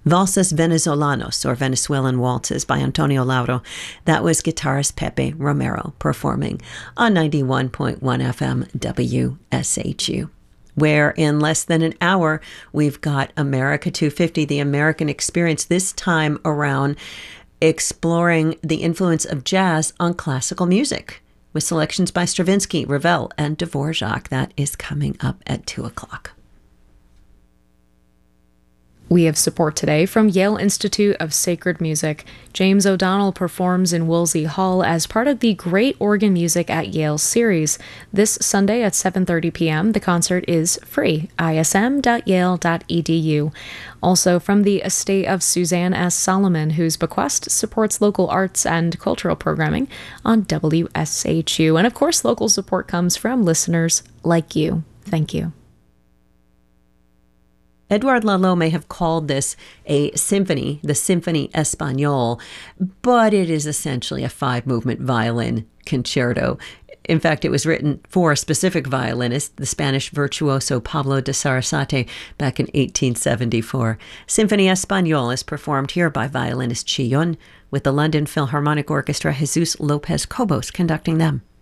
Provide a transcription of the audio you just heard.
Valses Venezolanos, or Venezuelan Waltzes by Antonio Lauro. That was guitarist Pepe Romero performing on 91.1 FM WSHU, where in less than an hour, we've got America 250, the American Experience, this time around exploring the influence of jazz on classical music, with selections by Stravinsky, Ravel, and Dvorak. That is coming up at 2 o'clock. We have support today from Yale Institute of Sacred Music. James O'Donnell performs in Woolsey Hall as part of the Great Organ Music at Yale series. This Sunday at 7:30 p.m., the concert is free, ism.yale.edu. Also from the estate of Suzanne S. Solomon, whose bequest supports local arts and cultural programming on WSHU. And of course, local support comes from listeners like you. Thank you. Edouard Lalo may have called this a symphony, the Symphonie Espagnole, but it is essentially a 5-movement violin concerto. In fact, it was written for a specific violinist, the Spanish virtuoso Pablo de Sarasate, back in 1874. Symphonie Espagnole is performed here by violinist Chillon, with the London Philharmonic Orchestra Jesus Lopez Cobos conducting them.